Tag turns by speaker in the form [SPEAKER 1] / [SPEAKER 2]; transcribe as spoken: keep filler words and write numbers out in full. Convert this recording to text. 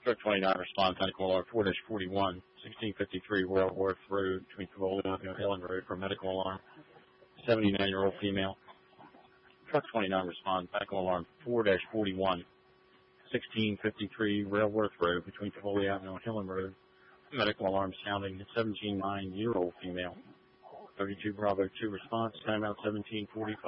[SPEAKER 1] Truck twenty-nine responds, medical alarm four forty-one, sixteen fifty-three Royal Worth Road between Tivoli and Helen Road for medical alarm, seventy-nine-year-old female. Truck twenty-nine responds, medical alarm four forty-one, sixteen fifty-three Railworth Road between Tivoli Avenue and Helen Road. Medical alarm sounding seventeen nine-year-old female. thirty-two Bravo two response, timeout seventeen forty-five.